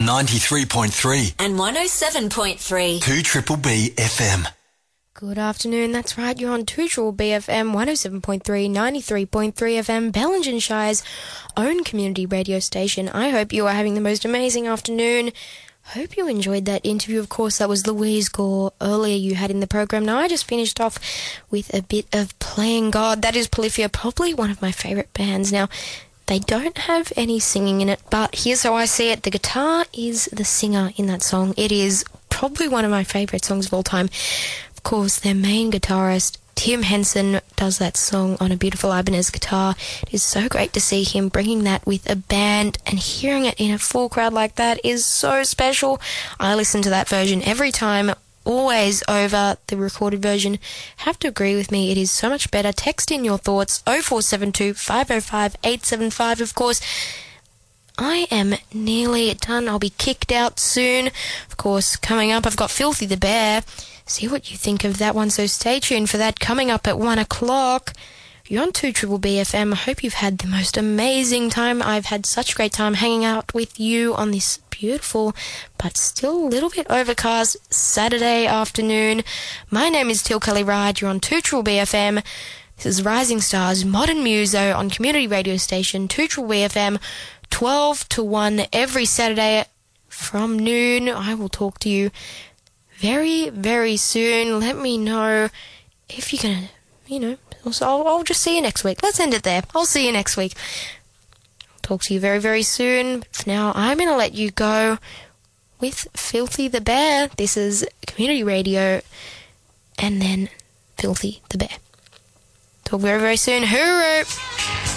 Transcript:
93.3 and 107.3. 2BBB FM. Good afternoon, that's right, you're on 2BBB FM, 107.3, 93.3 FM, Ballinginshire's own community radio station. I hope you are having the most amazing afternoon. Hope you enjoyed that interview. Of course, that was Louise Gore earlier you had in the program. Now, I just finished off with a bit of Playing God. That is Polyphia, probably one of my favourite bands. Now, they don't have any singing in it, but here's how I see it. The guitar is the singer in that song. It is probably one of my favourite songs of all time. Of course, their main guitarist, Tim Henson, does that song on a beautiful Ibanez guitar. It is so great to see him bringing that with a band, and hearing it in a full crowd like that is so special. I listen to that version every time, always over the recorded version. Have to agree with me, it is so much better. Text in your thoughts, 0472 505 875. Of course, I am nearly done. I'll be kicked out soon. Of course, coming up, I've got Filthy the Bear. See what you think of that one, so stay tuned for that coming up at 1 o'clock. You're on 2BBB FM. I hope you've had the most amazing time. I've had such a great time hanging out with you on this beautiful but still a little bit overcast Saturday afternoon. My name is Till Kelly Ride. You're on 2BBB FM. This is Rising Stars Modern Muso on community radio station 2BBB FM, 12 to 1 every Saturday from noon. I will talk to you very, very soon. Let me know if you're going to, also I'll just see you next week. Let's end it there. I'll see you next week. I'll talk to you very, very soon. For now, I'm going to let you go with Filthy the Bear. This is community radio, and then Filthy the Bear. Talk very, very soon. Hooroo!